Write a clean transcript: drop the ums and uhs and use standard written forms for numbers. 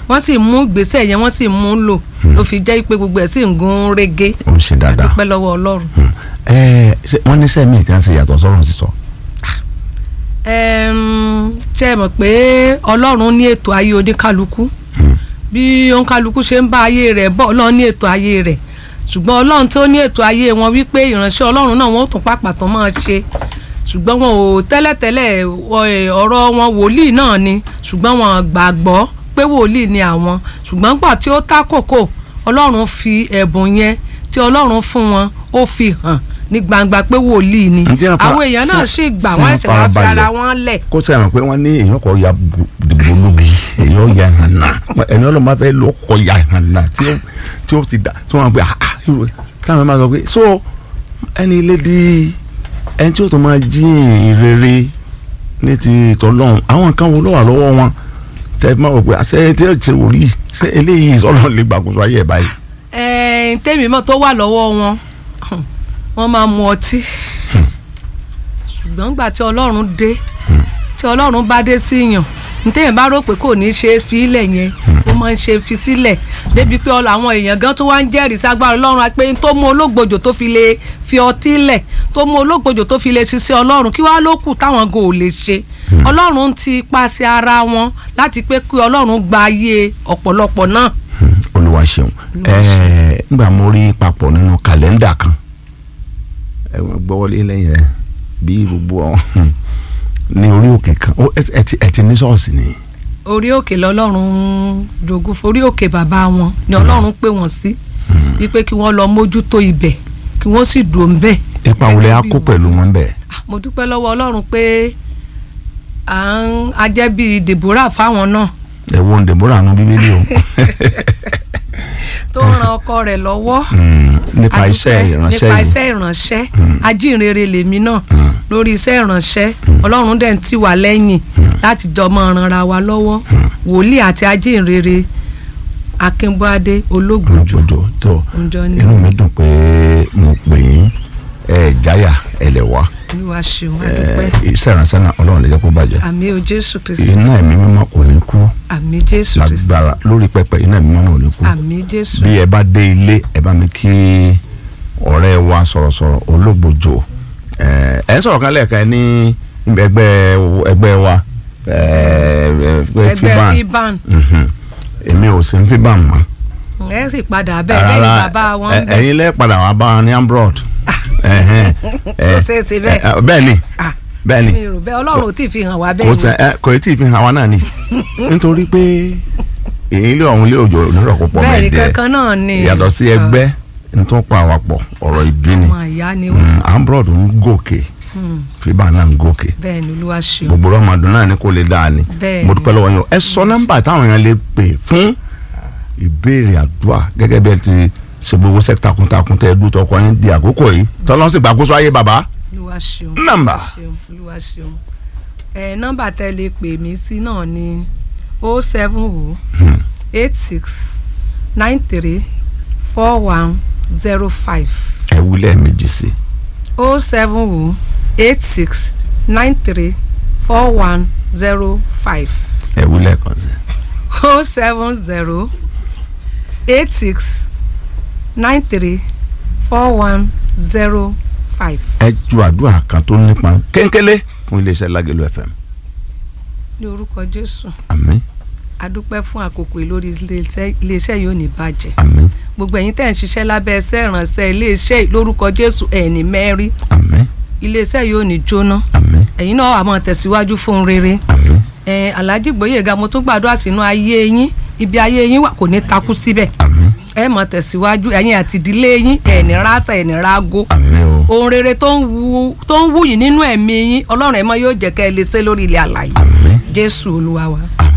wọ́n sì mú ìgbésẹ̀ yẹn wọ́n sì mú lò ló fi jẹ́ pé gbogbo ẹ̀ sì ń gún régé. ó ń ṣe dáadáa. adúpẹ́ lọ́wọ́ Ọlọ́run. wọ́n ní sẹ́mi tí wọ́n ṣe yàtọ̀ sọ́run sísọ. ṣe é mọ̀ pé Ọlọ́run ní ètò ayé oníkálukú bí oníkálukú ṣe ń bá ayé rẹ̀ bọ̀ Ọlọ́run ní ètò ayé rẹ̀ ṣùgbọ́n Ọlọ́run tó ní ètò ayé wọn wípé ìránṣẹ́ Ọlọ́run náà wọ́n tún pàpà tán máa ṣe ṣùgbọ́n wọn ò tẹ́lẹ̀tẹ́lẹ̀ ọ̀rọ̀ wọn wòlíì náà ni ṣùgbọ́n wọn gbàgbọ́ pé wòlíì ni àwọn ṣùgbọ́n gbà tí ó tákòkò Ọlọ́run fi ẹ̀bùn yẹn tí Ọlọ́run fún wọn ó fi hàn ní gbangba pé wòlíì ni àwọn èèyàn náà sì gbà wọ́n ẹ̀sẹ̀ wá fi ara wọn lẹ̀. kó sẹ́yìn pé wọ́n ní èèyàn kò ya dìbò lóbi èèyàn ya hànà ẹni Ọlọ́run máa fẹ́ lọ kọ ya hànà tí ó ti dà tí wọ́n máa pè táwọn máa sọ pé so ẹni ilé di ẹni tí ó tó máa jíìn rere ní ti tọ́lọ́run àwọn nǹkan wo ló wà lọ́wọ́ wọn tẹ́ máa wò pé àṣẹ tí ó ti wòlíì ṣé eléyìí Ọlọ́run lè gbàgbọ́sọ ayé ẹ̀ báyìí. tèmi mọ́ tó wà lọ́wọ́ wọ́n máa mu ọtí ṣùgbọ́n gbà tí Ọlọ́run dé tí Ọlọ́run bá dé sí yàn ntẹ́yìn bá rò pé kò ní ṣe fi ilẹ̀ yẹn ó máa ń ṣe fi sílẹ̀ débi pé àwọn èèyàn gan tó wá ń jẹ́rìí ságbára Ọlọ́run pé tó mú ológbòjò tó fi lè fi ọtí lẹ̀ tó mú ológbòjò tó fi lè ṣiṣẹ́ Ọlọ́run kí wàá ló kù táwọn gan ò lè ṣe Ọlọ́run ti pàṣẹ ara wọn láti pé kí Ọlọ́run gba ayé ọ̀pọ̀lọpọ̀ náà. Olúwa ṣeun nígbà mo rí papọ̀ nínú kàlẹ́ndà kan gbọ́wọ́lé lẹ́yìn rẹ̀ bí gbogbo ní orí òkè kan ẹ ti ní ṣọ́ọ̀ṣì ni. orí òkè lọ́lọ́run jogún orí òkè bàbá wọn ni Ọlọ́run pè wọ́n sí wípé kí wọ́n lọ mójútó ibẹ̀ kí wọ́n sì dùn ńbẹ̀. ipa wọlé á kó pẹ̀lú wọn bẹ́ẹ̀. mo dúpẹ́ lọ́wọ́ Ọlọ́run pé a jẹ́ bíi Deborah fáwọn náà. ẹ wo Deborah nu Bíbélì o. tó ran ọkọ rẹ̀ lọ́wọ́ nípa iṣẹ́ ìránṣẹ́ ajínrere lèmi náà lórí iṣẹ́ ìránṣẹ́ Ọlọ́run dẹ̀ ń tì wá lẹ́yìn láti jọ máa ranra wa lọ́wọ́ wòlíì àti ajínrere Akínbọ́adé Ológbòjò tó inú mi dùn pé mo pè yín jáyà ẹlẹ́wà Olúwa ṣeun adúpẹ́. iṣẹ́ ìránṣẹ́ náà Ọlọ́run lè jẹ́ kó bàjẹ́. àmín o Jésù Kristi. iná ẹ̀mí mímọ́ kò ní kú. àmín Jésù Kristi. lágbára lórí pẹpẹ iná ẹ̀mí mímọ́ náà ò ní kú. àmín Jésù. bí ẹ bá dé ilé ẹ bá mi kí ọ̀rẹ́ wa sọ̀rọ̀sọ̀rọ̀ Ológbòjò ẹ ń sọ̀rọ̀ kan lẹ́ẹ̀kan ní ẹgbẹ́ wa ẹgbẹ́ Fiban. èmi ò sí ní Fiban mọ́. ẹ sì padà bẹ́ẹ̀ lẹ́yìn bàbá wọn bẹ́ẹ̀. ẹ̀yin lẹ́ padà wá bá wọn ní ambrod. ṣe ti bẹ́ẹ̀. bẹ́ẹ̀ ni bẹ́ẹ̀ ni. Ọlọ́run ò tí ì fi hàn wá bẹ́ẹ̀ ni. kò tí ì fi hàn wá náà ni nítorí pé èyí lé ọ̀hún lé òjò onírọ̀ púpọ̀ bẹ́ẹ̀ ni kankan náà ni. yàtọ̀ sí ẹgbẹ́ nítorí pa àwàpọ̀ ọ̀rọ̀ ìbí ni ambrod ń gòkè Fiban náà ń gòkè. bẹ́ẹ̀ ni Olúwa ṣeun. gbogbo ọmọdún náà ni kò lè dáa ni. mo dúpẹ́ lọ́wọ́ yín ẹ sọ nọ́mbà táwọn èèyàn lè pè fún ìbéèrè àdúrà gẹ́gẹ́ bí ẹ ti ṣe gbogbo sẹ́kítà takuntakun tẹ ẹdú tọkọ yín di àkókò yìí tọ́lọ́ sì gbàgbóso ayé bàbá. Olúwa ṣeun. nọ́mbà. Olúwa ṣeun. nọ́mbà tẹ lè pè mí sí náà ni 070 86 93 4105. ẹ wúlẹ̀ méjì sí. 070 86 93 4105. ẹ wúlẹ̀ kan sí. 070 86 93 4105. ẹ ju àdúrà kan tó nípa kéńkélé fún iléeṣẹ́ Lágẹ̀lú FM. ní orúkọ Jésù. àmín. adúpẹ́ fún àkókò lórí iléeṣẹ́ yóò ní bàjẹ́. àmín. gbogbo ẹ̀yin tẹ́ ń ṣiṣẹ́ lábẹ́ ẹsẹ̀ ìrànṣẹ́ iléeṣẹ́ lórúkọ Jésù ẹ̀ ní mẹ́rí. àmín. iléeṣẹ́ yóò ní jóná. àmín. ẹ̀yin náà á máa tẹ̀síwájú fún rere. àmín. Alhaji Gboyega mo tún gbàdúrà sínú ayé yín ibi ayé yín wà kò ní takú síbẹ̀. àmín. ẹ máa tẹ̀síwájú ẹ̀yin àti ìdílé yín ẹ̀ ní rásà ẹ̀ ní rágó. àmín o. ohun rere tó ń wù yín nínú ẹ̀mí yín Ọlọ́run ẹ̀ mọ́ yóò jẹ́ kẹ́ ẹ lè ṣe lórí ilẹ̀ àlàyé. àmín. Jésù Olúwa wa.